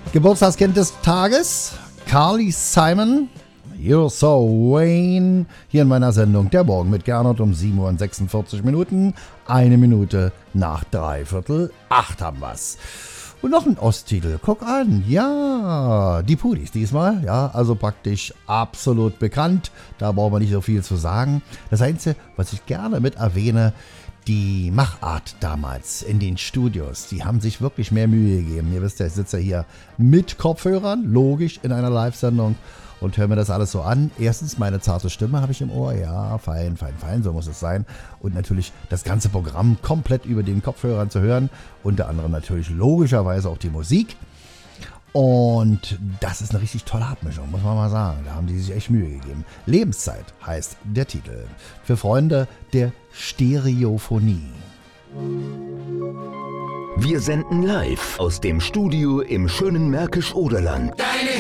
Geburtstagskind des Tages, Carly Simon, You're So Vain, hier in meiner Sendung Der Morgen mit Gernot um 7:46 Minuten, 1 Minute nach 7:45 haben wir's. Und noch ein Osttitel, guck an, ja, die Pudis diesmal, ja, also praktisch absolut bekannt, da brauchen wir nicht so viel zu sagen. Das Einzige, was ich gerne mit erwähne, die Machart damals in den Studios, die haben sich wirklich mehr Mühe gegeben. Ihr wisst ja, ich sitze ja hier mit Kopfhörern, logisch, in einer Live-Sendung und höre mir das alles so an. Erstens, meine zarte Stimme habe ich im Ohr, ja, fein, so muss es sein. Und natürlich das ganze Programm komplett über den Kopfhörern zu hören. Unter anderem natürlich logischerweise auch die Musik. Und das ist eine richtig tolle Abmischung, muss man mal sagen. Da haben die sich echt Mühe gegeben. Lebenszeit heißt der Titel. Für Freunde der Stereophonie. Wir senden live aus dem Studio im schönen Märkisch-Oderland.